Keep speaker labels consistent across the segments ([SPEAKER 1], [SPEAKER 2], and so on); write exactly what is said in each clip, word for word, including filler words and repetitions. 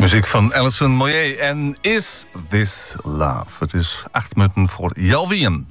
[SPEAKER 1] Muziek van Alison Moyet en Is This Love? Het is acht minuten voor Jalwien.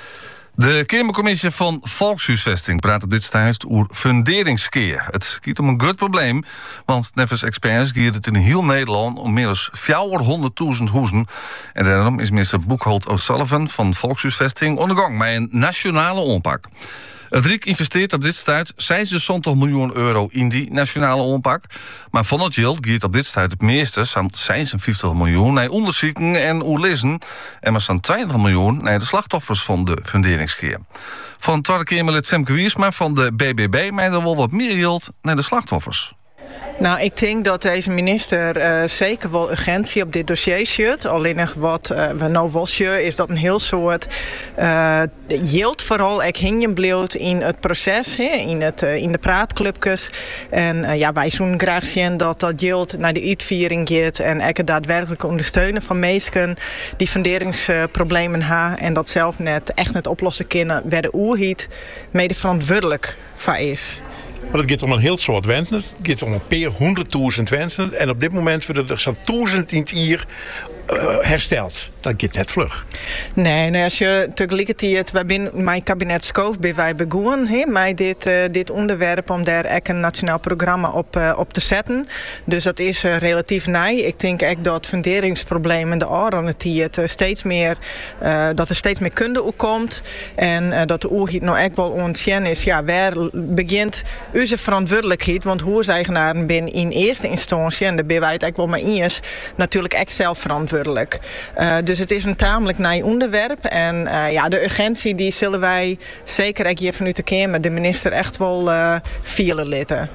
[SPEAKER 1] De Kamercommissie van Volkshuisvesting praat op dit stijst over funderingskeer. Het gaat om een groot probleem, want nevens experts gaat het in heel Nederland om meer dan vierhonderdduizend huizen. En daarom is minister Boekholt O'Sullivan van Volkshuisvesting aan de gang met een nationale aanpak. Het Rijk investeert op dit stuit zesenzestig miljoen euro in die nationale aanpak. Maar van het geld gaat op dit stuit het meeste, zo'n zesenvijftig miljoen, naar onderzoeken en oerlezen. En maar zo'n twintig miljoen naar de slachtoffers van de funderingskeer. Van Tweede Kamerlid Femke Wiersma van de B B B, maar er wel wat meer geld naar de slachtoffers.
[SPEAKER 2] Nou, ik denk dat deze minister uh, zeker wel urgentie op dit dossier zet. Alleen nog wat uh, we nou wel zien is dat een heel soort uh, yield vooral ik hingen bleef in het proces, he, in, het, uh, in de praatclubjes. En uh, ja, wij zoeken graag zien dat dat yield naar de uitviering gaat en ik het daadwerkelijk ondersteunen van mensen die funderingsproblemen hebben en dat zelf net echt net oplossen kunnen, waar de oerhiet mede verantwoordelijk voor is.
[SPEAKER 3] Maar het gaat om een heel soort wenten. Het gaat om een paar honderdduizend wenten. En op dit moment worden er zo'n duizend in het jaar uh, hersteld. Dat gaat net vlug.
[SPEAKER 2] Nee, nou als je tegelijkertijd, wij binnen mijn kabinet Schoof ben wij begonnen met dit, uh, dit onderwerp om daar echt een nationaal programma op, uh, op te zetten. Dus dat is uh, relatief nij. Ik denk echt dat funderingsproblemen de oren tijd uh, steeds meer, uh, dat er steeds meer kunde op komt en uh, dat de oerhiet nou echt wel ontzien is. Ja, waar begint onze verantwoordelijkheid, want huurseigenaren ben in eerste instantie, en daar ben wij het echt wel mee eens, natuurlijk echt zelf verantwoordelijk. Uh, dus het is een tamelijk nij onderwerp en uh, ja, de urgentie die zullen wij zeker ook hier vanuit de Kamer de minister echt wel uh, vieren litten.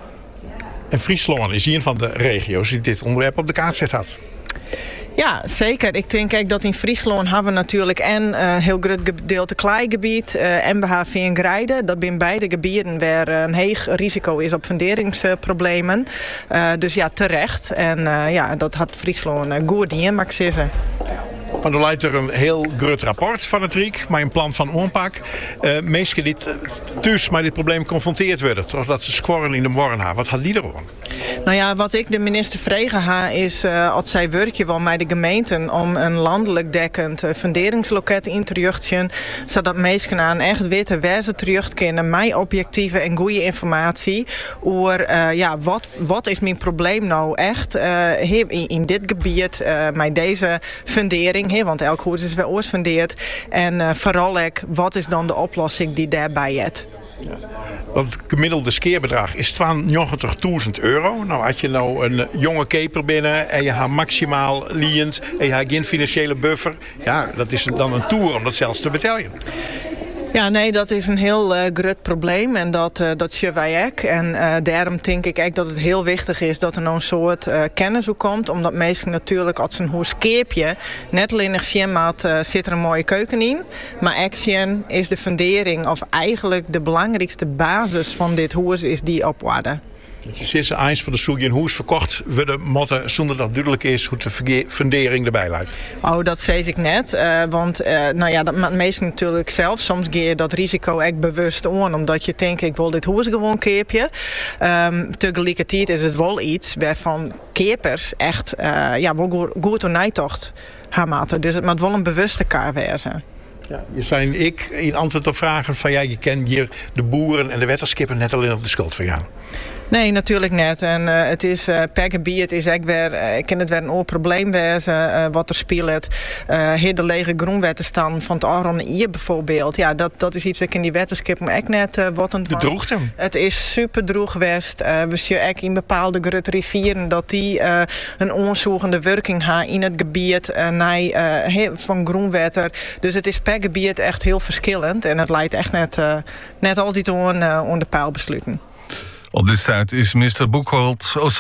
[SPEAKER 3] En Friesland is een van de regio's die dit onderwerp op de kaart zet had.
[SPEAKER 2] Ja, zeker. Ik denk ook dat in Friesland hebben we natuurlijk en een uh, heel groot gedeelte kleigebied uh, en B H V en Grijden. Dat zijn beide gebieden waar uh, een hoog risico is op funderingsproblemen. Uh, dus ja, terecht. En uh, ja, dat had Friesland uh, goed in, mag ik zeggen.
[SPEAKER 3] Maar er leidt er een heel groot rapport van het Rijk, met een plan van aanpak. Uh, mensen die thuis met dit probleem geconfronteerd worden, totdat ze squarren in de morgen hebben. Wat had die ervan?
[SPEAKER 2] Nou ja, wat ik de minister vregen ha is uh, als zij werkje wel met de gemeenten om een landelijk dekkend uh, funderingsloket in te richten, zodat mensen aan echt weten waar ze terug kunnen, met objectieve en goede informatie over uh, ja, wat, wat is mijn probleem nou echt uh, in, in dit gebied uh, met deze fundering. He, want elk huis is weer oorsfundeerd. En uh, vooral ook, wat is dan de oplossing die daarbij is?
[SPEAKER 3] Ja. Het gemiddelde skeerbedrag is tweeënnegentigduizend euro. Nou, had je nou een jonge keper binnen en je hebt maximaal liend en je hebt geen financiële buffer. Ja, dat is dan een toer om dat zelfs te betalen.
[SPEAKER 2] Ja, nee, dat is een heel uh, groot probleem en dat, uh, dat zien wij ook. En uh, daarom denk ik ook dat het heel wichtig is dat er nou een soort uh, kennis op komt. Omdat mensen natuurlijk als een huis keepje net alleen nog zien maat uh, zit er een mooie keuken in. Maar action is de fundering of eigenlijk de belangrijkste basis van dit huis is die op waarde.
[SPEAKER 3] Je ziet ze eens van de zoek een huis verkocht worden motten zonder dat duidelijk is hoe de fundering erbij leidt.
[SPEAKER 2] Oh, dat zei ik net. Uh, want uh, nou ja, dat maakt meestal natuurlijk zelf. Soms ga je dat risico echt bewust aan, omdat je denkt, ik wil dit huis gewoon keepje. Um, tegelijkertijd is het wel iets waarvan keepers echt uh, ja, wel goed en nijtocht hebben. Dus het moet wel een bewuste kaart wezen.
[SPEAKER 3] Ja, je zijn ik in antwoord op vragen van ja, je kent hier de boeren en de wetterskippen net alleen op de schuld van gaan.
[SPEAKER 2] Nee, natuurlijk net. En uh, het is uh, per gebied, het is echt weer, uh, ik ken het weer een oor probleem wezen, uh, wat er speelt. Uh, heel de lege groenwetten staan van het Aron hier bijvoorbeeld. Ja, dat, dat is iets dat ik in die wetterskippen echt net uh, wat een.
[SPEAKER 3] Bedroegt hem.
[SPEAKER 2] Het is super droeg geweest. Uh, we zien ook in bepaalde grote rivieren dat die uh, een onzoekende werking hebben in het gebied uh, naar, uh, van groenwetter. Dus het is per gebied echt heel verschillend en het leidt echt net, uh, net altijd aan, uh, aan de pijlbesluiten.
[SPEAKER 1] Op dit stuit is minister Boekholt